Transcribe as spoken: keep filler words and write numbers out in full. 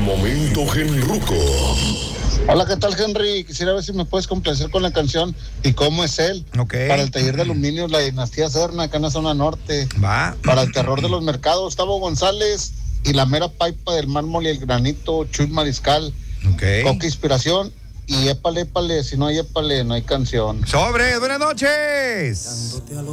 momento genruco. Hola, ¿qué tal, Henry? Quisiera ver si me puedes complacer con la canción ¿Y cómo es él? Ok. Para el taller de aluminio, la dinastía Serna, acá en la zona norte. Va. Para el terror de los mercados, Gustavo González y la mera paipa del mármol y el granito, Chuy Mariscal. Ok. Coca Inspiración y épale, épale, si no hay épale, no hay canción. Sobre, buenas noches.